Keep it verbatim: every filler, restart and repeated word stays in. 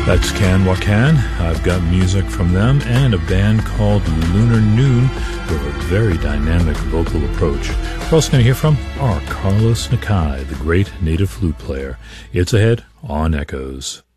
That's Can Wakan. I've got music from them and a band called Lunar Noon with a very dynamic vocal approach. We're also going to hear from our Carlos Nakai, the great native flute player. It's ahead on Echoes.